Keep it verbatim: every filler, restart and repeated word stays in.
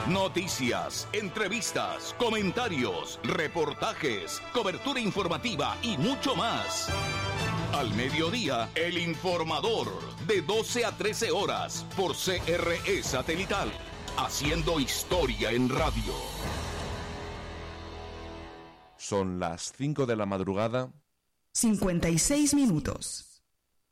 Noticias, entrevistas, comentarios, reportajes, cobertura informativa y mucho más. Al mediodía, El Informador, de doce a trece horas, por C R E Satelital, haciendo historia en radio. Son las cinco de la madrugada. cincuenta y seis minutos.